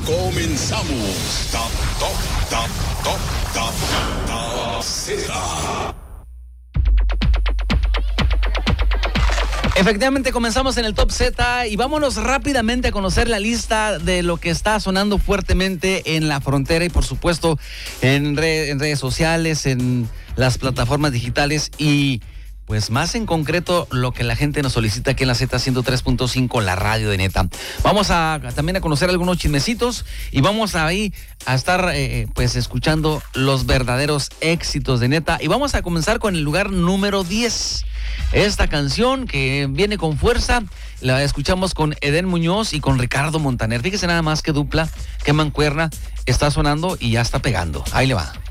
Comenzamos. Top Z. Efectivamente, comenzamos en el Top Z y vámonos rápidamente a conocer la lista de lo que está sonando fuertemente en la frontera y por supuesto en redes sociales, en las plataformas digitales y pues más en concreto lo que la gente nos solicita aquí en la Z103.5, la radio de Neta. Vamos también a conocer algunos chismecitos y vamos ahí a estar pues escuchando los verdaderos éxitos de Neta y vamos a comenzar con el lugar número 10. Esta canción que viene con fuerza, la escuchamos con Edén Muñoz y con Ricardo Montaner. Fíjese nada más qué dupla, qué mancuerna está sonando y ya está pegando. Ahí le va.